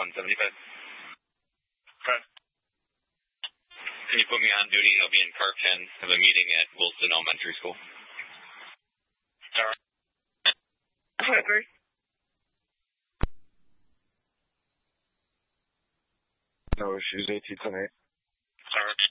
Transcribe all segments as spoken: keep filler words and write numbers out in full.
one seventy-five. Okay. Can you put me on duty? I'll be in car ten. Have a meeting at Wilson Elementary School. All right. Whatever. No issues, eighteen ten eight. All right.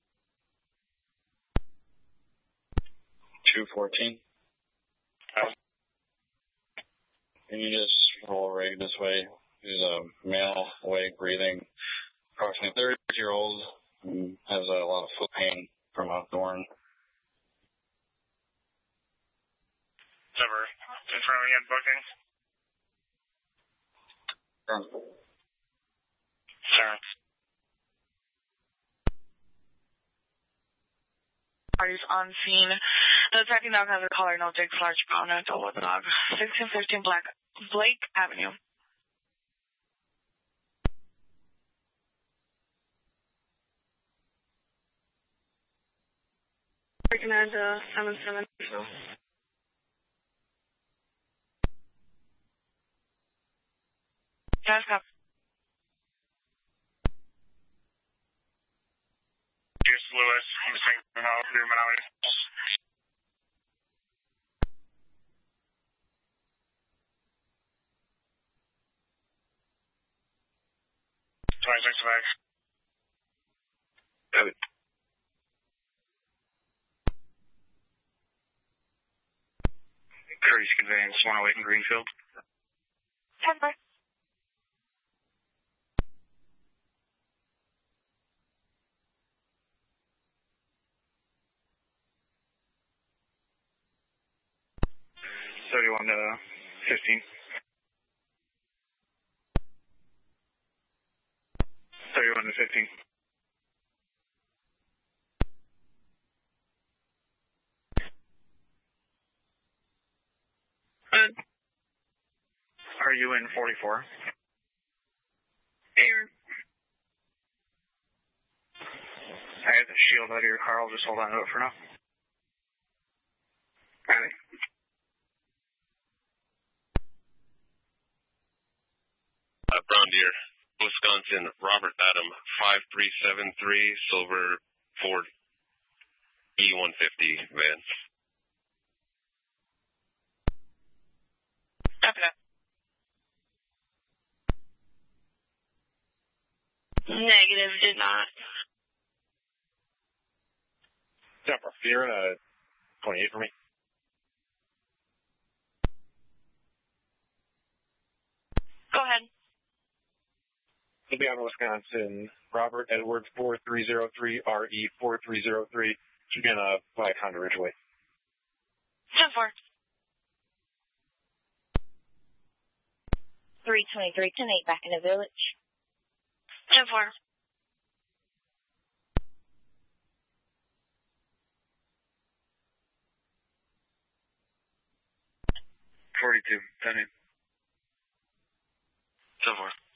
two fourteen. Okay. Can you just roll rig this way? He's a male, awake, breathing, approximately thirty-year-old, and has a lot of foot pain from a thorn. Ever in front of me at booking? Sure. Sure. Parties on scene. The tracking dog has a collar, no dick, large brown, and adult with a dog. sixteen fifteen Black Blake Avenue. Recommend uh, seven seven. Yes, copy. Pierce Lewis, I'm saying no through Maui. twenty-six bags. Copy. Curry's conveyance, one oh eight in Greenfield. ten four. thirty-one to fifteen. thirty-one to fifteen. Good. Are you in forty-four? Air. I have the shield out of your car. I'll just hold on to it for now. Got it. Uh, Brown Deer, Wisconsin, Robert Adam, five three seven three, silver Ford E one fifty van. Copy that. Negative, did not. Temper, you're in a twenty-eight for me. Go ahead. We'll be on Wisconsin, Robert Edwards, four three zero three, R E four three zero three. Should be on a by Honda Ridgeway. ten four. three twenty-three, ten eight back in the village. ten four. forty-two, ten eight. ten four.